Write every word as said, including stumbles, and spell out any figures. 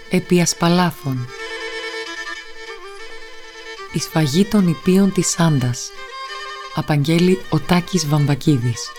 Επί ασπαλάθων. Η σφαγή των ιππίων της Σάντας. Απαγγέλει ο Τάκης Βαμβακίδης.